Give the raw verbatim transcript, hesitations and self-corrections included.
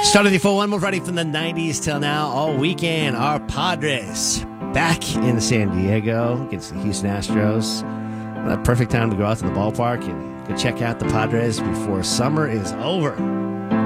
Started the full one. We're ready from the nineties till now. All weekend, our Padres back in San Diego against the Houston Astros. Well, a perfect time to go out to the ballpark and go check out the Padres before summer is over.